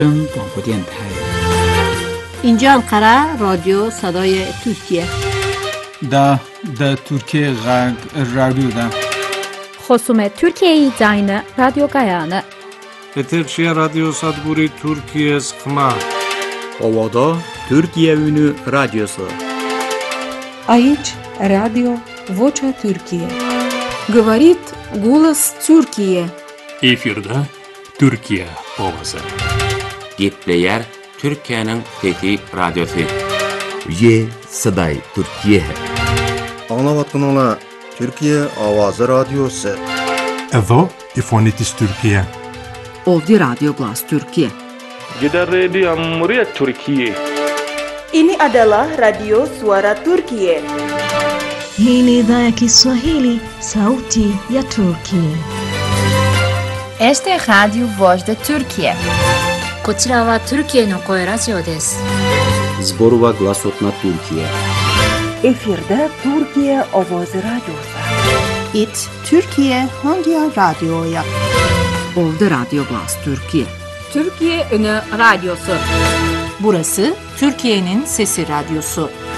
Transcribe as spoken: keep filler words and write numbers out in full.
广播电台 اینجا انقره رادیو صدای ترکیه. دا دا ترکیه غرب رادیو دا خصوم ترکیه زاین رادیو گایانه. Eterşehir Radyo Sadburi Türkiye Sıkma. Ovada Türkiye Ünü Radyosu. Aici Radio Vocea Türkiye. Говорит голос Türkiye. Efirde Türkiye ovası. Gepleyer Türkiye'nin Fethi Radyosu. Ye Saday Türkiye. Anlavatkanlar Türkiye Avazı Radyosu. Evo İfonitis Türkiye. Ovdi Radyo Glas Türkiye. Jeddah Radio Muria Türkiye. Ini adalah Radio Suara Türkiye. Hii ni idhaa ya Kiswahili, sauti ya Turkiye. Este é Radio Voz da Turkiye. こちらはトルキエの声ラジオです。 Zborova Glasotna Türkiye. Efirde Türkiye Avazı Radyosu. It Türkiye Hangi Radyo'ya? Ovdi Radyo Glas Türkiye. Türkiye Ünü Radyosu. Burası Türkiye'nin Sesi Radyosu.